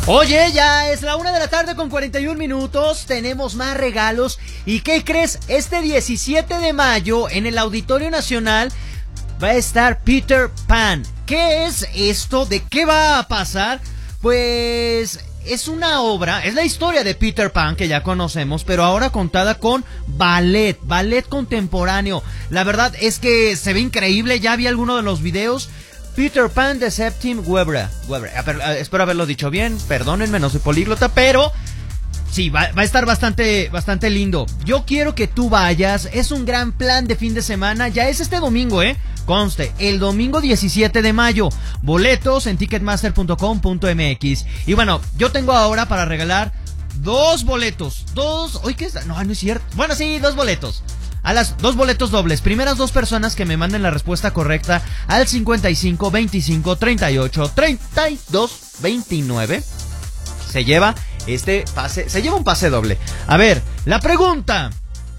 Oye, ya es la 1:41 p.m. Tenemos más regalos. ¿Y qué crees? Este 17 de mayo en el Auditorio Nacional va a estar Peter Pan. ¿Qué es esto? ¿De qué va a pasar? Pues es una obra, es la historia de Peter Pan que ya conocemos, pero ahora contada con ballet contemporáneo. La verdad es que se ve increíble, ya vi alguno de los videos. Peter Pan de Septim Weber. Espero haberlo dicho bien, perdónenme, no soy políglota, pero sí, va a estar bastante lindo. Yo quiero que tú vayas, es un gran plan de fin de semana, ya es este domingo, conste, el domingo 17 de mayo. Boletos en ticketmaster.com.mx. Y bueno, yo tengo ahora para regalar 2 boletos. ¿Hoy qué es? No es cierto. Bueno, sí, 2 boletos. A las 2 boletos dobles. Primeras 2 personas que me manden la respuesta correcta al 55 25 38 32 29 se lleva un pase doble. A ver, la pregunta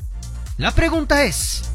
es: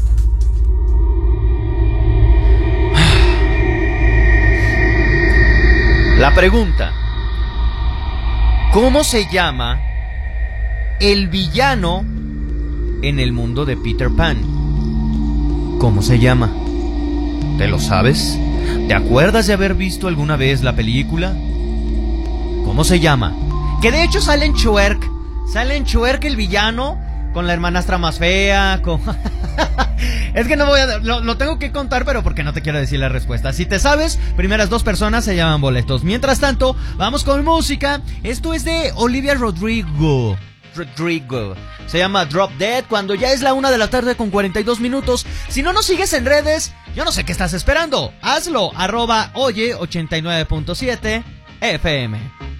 ¿cómo se llama el villano en el mundo de Peter Pan? ¿Cómo se llama? ¿Te lo sabes? ¿Te acuerdas de haber visto alguna vez la película? ¿Cómo se llama? Que de hecho sale en Shrek el villano, con la hermanastra más fea, Es que no voy a... Lo tengo que contar, pero porque no te quiero decir la respuesta. Si te sabes, primeras 2 personas se llaman boletos. Mientras tanto, vamos con música. Esto es de Olivia Rodrigo. Se llama Drop Dead, cuando ya es la 1:42 p.m. Si no nos sigues en redes, yo no sé qué estás esperando. Hazlo, @oye89.7 FM.